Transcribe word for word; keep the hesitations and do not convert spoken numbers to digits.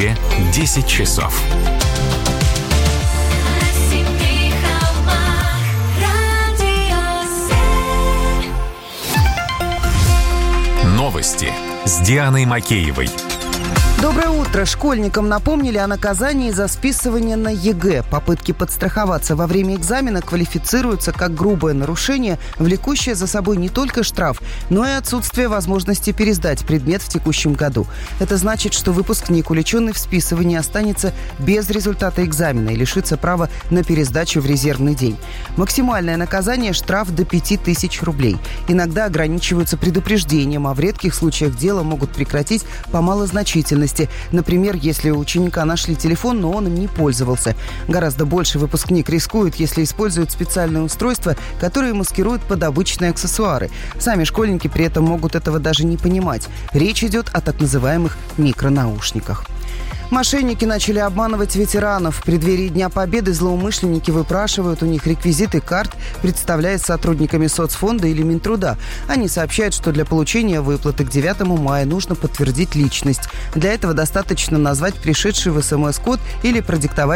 Москве десять часов. Новости с Дианой Макеевой. Доброе утро. Школьникам напомнили о наказании за списывание на ЕГЭ. Попытки подстраховаться во время экзамена квалифицируются как грубое нарушение, влекущее за собой не только штраф, но и отсутствие возможности пересдать предмет в текущем году. Это значит, что выпускник, увлеченный в списывании, останется без результата экзамена и лишится права на пересдачу в резервный день. Максимальное наказание – штраф до пяти тысяч рублей. Иногда ограничиваются предупреждением, а в редких случаях дело могут прекратить по малозначительности. Например, если у ученика нашли телефон, но он им не пользовался. Гораздо больше выпускник рискует, если использует специальные устройства, которые маскируют под обычные аксессуары. Сами школьники при этом могут этого даже не понимать. Речь идет о так называемых микронаушниках. Мошенники начали обманывать ветеранов. В преддверии Дня Победы злоумышленники выпрашивают у них реквизиты карт, представляясь сотрудниками соцфонда или Минтруда. Они сообщают, что для получения выплаты к девятому мая нужно подтвердить личность. Для этого достаточно назвать пришедший в СМС-код или продиктовать